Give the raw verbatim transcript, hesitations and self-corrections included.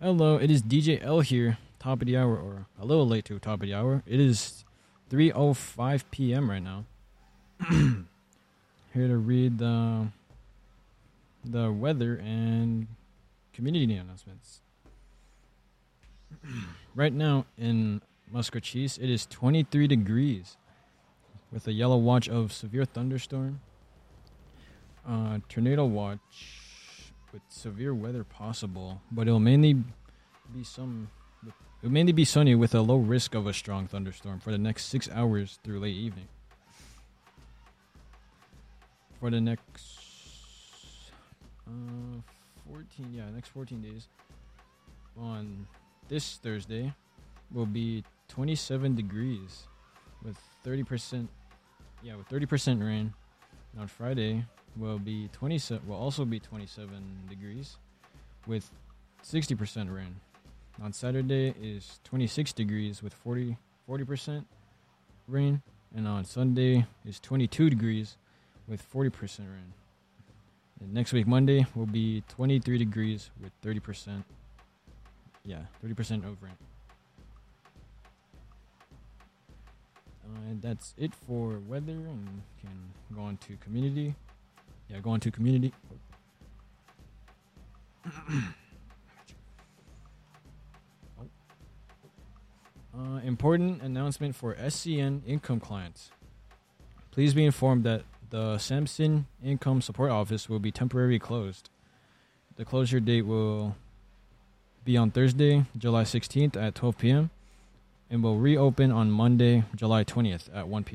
Hello, it is D J L here, top of the hour, or a little late to top of the hour. It is three oh five p.m. right now. Here to read the the weather and community announcements. Right now in Muscatine, it is twenty-three degrees with a yellow watch of severe thunderstorm, uh, tornado watch with severe weather possible, but it'll mainly be some. It'll mainly be sunny with a low risk of a strong thunderstorm for the next six hours through late evening. For the next uh, fourteen, yeah, next fourteen days. On this Thursday, will be twenty-seven degrees with thirty percent, yeah, with thirty percent rain. On Friday, will be twenty-seven. Will also be twenty-seven degrees, with sixty percent rain. On Saturday is twenty-six degrees with forty percent rain, and on Sunday is twenty-two degrees with forty percent rain. And next week Monday will be twenty-three degrees with thirty percent. Yeah, thirty percent of rain. Uh, and that's it for weather, and can go on to community. Yeah, go on to community. uh, important announcement for S C N income clients. Please be informed that the Samson Income Support Office will be temporarily closed. The closure date will be on Thursday, July sixteenth at twelve p.m. and will reopen on Monday, July twentieth at one p.m.